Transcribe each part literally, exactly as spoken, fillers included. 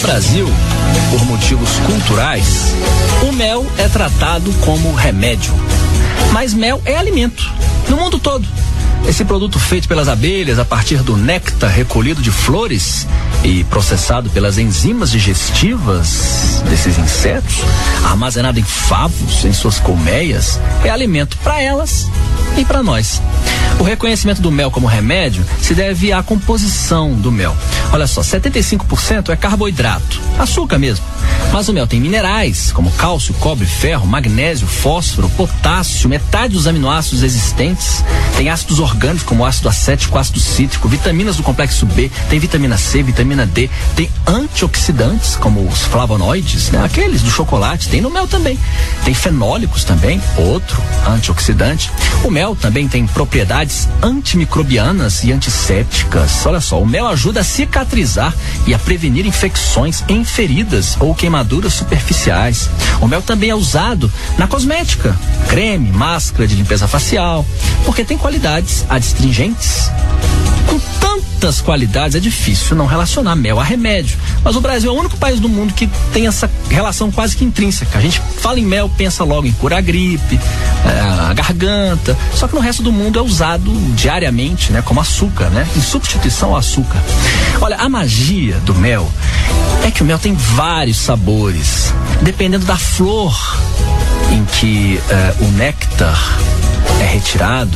Brasil, por motivos culturais, o mel é tratado como remédio. Mas mel é alimento, no mundo todo. Esse produto feito pelas abelhas a partir do néctar recolhido de flores e processado pelas enzimas digestivas desses insetos, armazenado em favos, em suas colmeias, é alimento para elas e para nós. O reconhecimento do mel como remédio se deve à composição do mel. Olha só, setenta e cinco por cento é carboidrato, açúcar mesmo. Mas o mel tem minerais, como cálcio, cobre, ferro, magnésio, fósforo, potássio, metade dos aminoácidos existentes. Tem ácidos orgânicos, como ácido acético, ácido cítrico, vitaminas do complexo B, tem vitamina C, vitamina D, tem antioxidantes, como os flavonoides, né? Aqueles do chocolate, tem no mel também. Tem fenólicos também, outro antioxidante. O mel também tem propriedades antimicrobianas e antissépticas. Olha só, o mel ajuda a cicatrizar e a prevenir infecções em feridas ou queimaduras superficiais. O mel também é usado na cosmética, creme, máscara de limpeza facial, porque tem qualidades adstringentes. Com tantas qualidades é difícil não relacionar mel a remédio, mas o Brasil é o único país do mundo que tem essa relação quase que intrínseca. A gente fala em mel, pensa logo em curar a gripe, é, a garganta, só que no resto do mundo é usado diariamente, né, como açúcar, né, em substituição ao açúcar. Olha, a magia do mel é que o mel tem vários sabores, dependendo da flor em que uh, o néctar é retirado.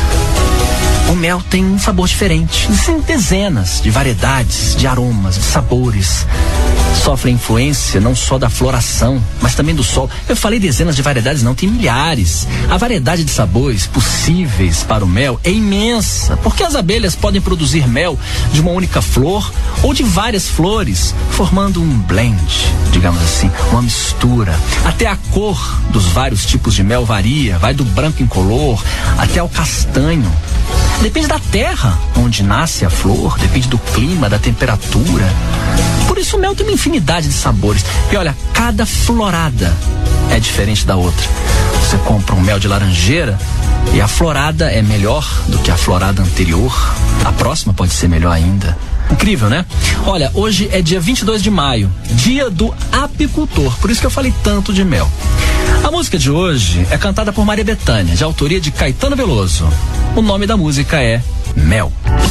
O mel tem um sabor diferente. Existem dezenas de variedades, de aromas, de sabores. Sofre a influência não só da floração, mas também do solo. Eu falei dezenas de variedades, não, tem milhares. A variedade de sabores possíveis para o mel é imensa, porque as abelhas podem produzir mel de uma única flor ou de várias flores, formando um blend, digamos assim, uma mistura. Até a cor dos vários tipos de mel varia, vai do branco incolor até ao castanho. Depende da terra onde nasce a flor, depende do clima, da temperatura. Por isso o mel tem uma infinidade de sabores. E olha, cada florada é diferente da outra. Você compra um mel de laranjeira e a florada é melhor do que a florada anterior. A próxima pode ser melhor ainda. Incrível, né? Olha, hoje é dia vinte e dois de maio, dia do apicultor. Por isso que eu falei tanto de mel. A música de hoje é cantada por Maria Bethânia, de autoria de Caetano Veloso. O nome da música é Mel.